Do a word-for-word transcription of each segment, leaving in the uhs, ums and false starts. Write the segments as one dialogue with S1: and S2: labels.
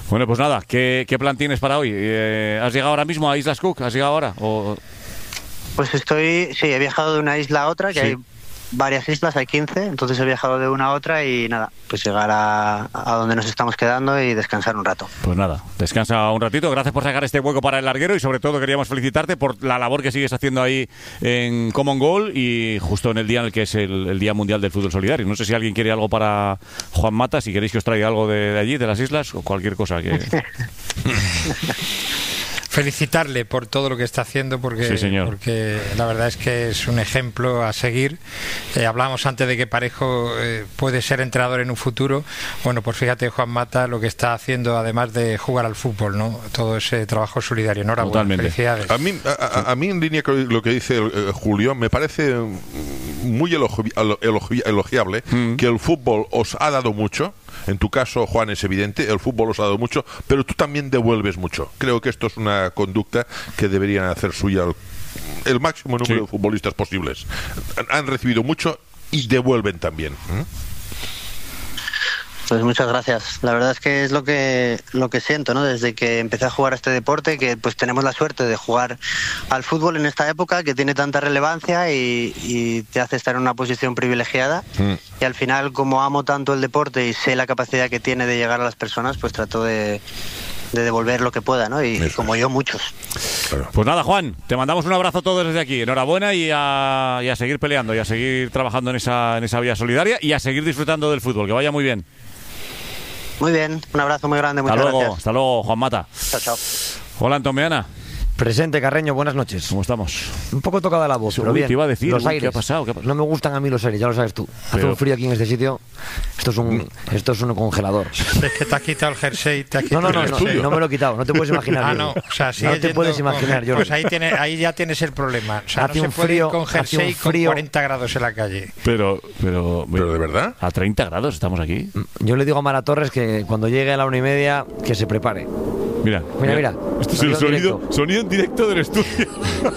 S1: Bueno, pues nada, ¿qué, qué plan tienes para hoy? Eh, ¿Has llegado ahora mismo a Islas Cook? ¿Has llegado ahora? ¿O...
S2: Pues estoy, sí, he viajado de una isla a otra, que sí. Hay varias islas, hay quince, entonces he viajado de una a otra y nada, pues llegar a, a donde nos estamos quedando y descansar un rato.
S1: Pues nada, descansa un ratito, gracias por sacar este hueco para el larguero y sobre todo queríamos felicitarte por la labor que sigues haciendo ahí en Common Goal y justo en el día en el que es el, el Día Mundial del Fútbol Solidario. No sé si alguien quiere algo para Juan Mata, si queréis que os traiga algo de, de allí, de las islas o cualquier cosa que...
S3: Felicitarle por todo lo que está haciendo porque,
S1: sí, señor.
S3: porque la verdad es que es un ejemplo a seguir. Eh, hablamos antes de que Parejo eh, puede ser entrenador en un futuro. Bueno, pues fíjate Juan Mata lo que está haciendo además de jugar al fútbol, ¿no? Todo ese trabajo solidario. Enhorabuena,
S1: totalmente.
S3: Felicidades.
S4: A mí, a, a mí en línea con lo que dice eh, Julio, me parece muy elogi, elogi, elogiable mm. que el fútbol os ha dado mucho. En tu caso, Juan, es evidente, el fútbol os ha dado mucho, pero tú también devuelves mucho. Creo que esto es una conducta que deberían hacer suya el, el máximo número sí. de futbolistas posibles. Han recibido mucho y devuelven también. ¿Mm?
S2: Pues muchas gracias. La verdad es que es lo que lo que siento, ¿no? Desde que empecé a jugar a este deporte, que pues tenemos la suerte de jugar al fútbol en esta época que tiene tanta relevancia y, y te hace estar en una posición privilegiada. Mm. Y al final, como amo tanto el deporte y sé la capacidad que tiene de llegar a las personas, pues trato de de devolver lo que pueda, ¿no? Y Eso. como yo, muchos.
S1: Claro. Pues nada, Juan, te mandamos un abrazo a todos desde aquí. Enhorabuena y a, y a seguir peleando y a seguir trabajando en esa, en esa vía solidaria y a seguir disfrutando del fútbol. Que vaya muy bien.
S2: Muy bien, un abrazo muy grande, muchas
S1: hasta luego,
S2: gracias.
S1: Hasta luego, Juan Mata.
S2: Chao, chao.
S1: Hola, Antomeana.
S5: Presente, Carreño, buenas noches.
S1: ¿Cómo estamos?
S5: Un poco tocada la voz,
S1: sí,
S5: pero bien.
S1: Te iba a decir,
S5: los
S1: uy,
S5: aires.
S1: ¿qué ha pasado? ¿Qué ha pasado?
S5: No me gustan a mí los aires, ya lo sabes tú. Hace
S1: pero...
S5: un frío aquí en este sitio. Esto es un, esto es un congelador.
S3: Es que te has quitado el jersey. Te has quitado
S5: no, no, no,
S3: el
S5: no,
S3: jersey.
S5: no me lo he quitado. No te puedes imaginar.
S3: Ah, no. O sea,
S5: no te puedes imaginar,
S3: con... Pues ahí, tiene, ahí ya tienes el problema. O sea,
S5: hace
S3: no
S5: un
S3: se puede
S5: frío,
S3: ir con jersey
S5: un frío...
S3: con cuarenta grados en la calle.
S1: Pero, pero,
S4: pero de verdad.
S1: A treinta grados estamos aquí.
S5: Yo le digo a Mara Torres que cuando llegue a la una y media que se prepare.
S1: Mira,
S5: mira, mira.
S1: Este es el sonido, sonido en directo del estudio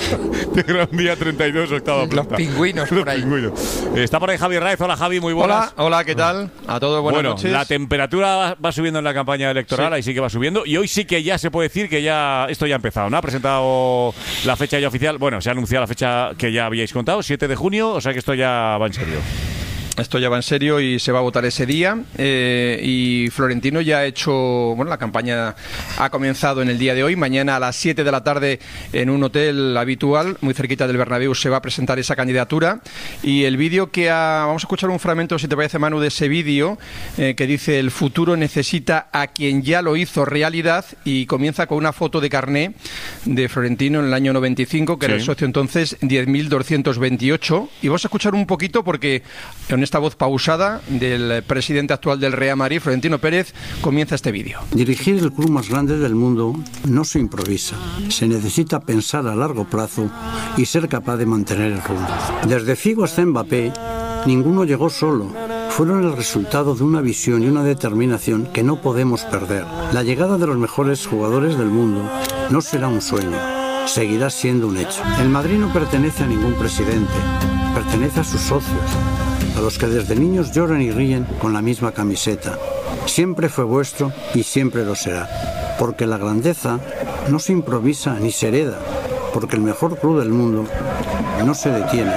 S1: de Gran Vía treinta y dos, octava planta.
S3: Los pingüinos por
S1: Los
S3: ahí.
S1: Pingüinos. Está por ahí Javi Raez. Hola, Javi, muy buenas.
S6: Hola, hola, ¿qué tal? A todos buenas
S1: bueno,
S6: noches.
S1: La temperatura va, va subiendo en la campaña electoral, sí. Ahí sí que va subiendo. Y hoy sí que ya se puede decir que ya esto ya ha empezado, ¿no? Ha presentado la fecha ya oficial. Bueno, se ha anunciado la fecha que ya habíais contado, siete de junio, o sea que esto ya va en serio.
S6: Esto ya va en serio y se va a votar ese día. Eh, y Florentino ya ha hecho, bueno, la campaña ha comenzado en el día de hoy. Mañana a las siete de la tarde en un hotel habitual, muy cerquita del Bernabéu, se va a presentar esa candidatura. Y el vídeo que ha, vamos a escuchar un fragmento, si te parece, Manu, de ese vídeo eh, que dice: el futuro necesita a quien ya lo hizo realidad, y comienza con una foto de carné de Florentino en el año noventa y cinco, que sí. Era el socio entonces diez mil doscientos veintiocho. Y vamos a escuchar un poquito porque en esta voz pausada del presidente actual del Real Madrid, Florentino Pérez, comienza este vídeo.
S7: Dirigir el club más grande del mundo no se improvisa. Se necesita pensar a largo plazo y ser capaz de mantener el rumbo. Desde Figo hasta Mbappé, ninguno llegó solo. Fueron el resultado de una visión y una determinación que no podemos perder. La llegada de los mejores jugadores del mundo no será un sueño, seguirá siendo un hecho. El Madrid no pertenece a ningún presidente, pertenece a sus socios, a los que desde niños lloran y ríen con la misma camiseta. Siempre fue vuestro y siempre lo será, porque la grandeza no se improvisa ni se hereda, porque el mejor club del mundo no se detiene.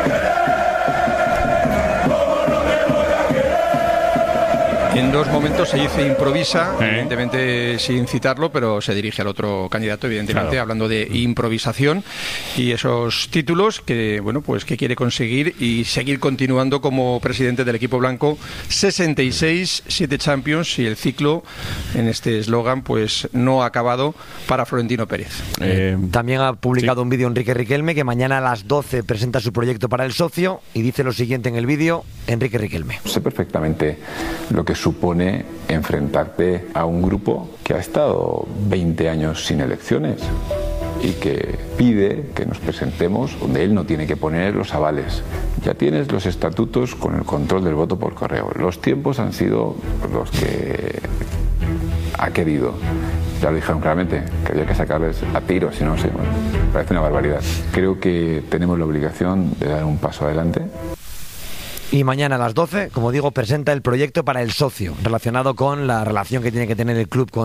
S6: En dos momentos se dice improvisa, ¿Eh? evidentemente sin citarlo, pero se dirige al otro candidato, evidentemente, claro. Hablando de improvisación y esos títulos que, bueno, pues que quiere conseguir y seguir continuando como presidente del equipo blanco. sesenta y seis, siete Champions, y el ciclo en este eslogan pues no ha acabado para Florentino Pérez.
S5: Eh, También ha publicado sí. un vídeo Enrique Riquelme, que mañana a las doce presenta su proyecto para el socio, y dice lo siguiente en el vídeo Enrique Riquelme.
S8: Sé perfectamente lo que supone enfrentarte a un grupo que ha estado veinte años sin elecciones y que pide que nos presentemos donde él no tiene que poner los avales. Ya tienes los estatutos con el control del voto por correo. Los tiempos han sido los que ha querido. Ya lo dijeron claramente, que había que sacarles a tiros, si no, sí, bueno, parece una barbaridad. Creo que tenemos la obligación de dar un paso adelante.
S5: Y mañana a las doce, como digo, presenta el proyecto para el socio, relacionado con la relación que tiene que tener el club con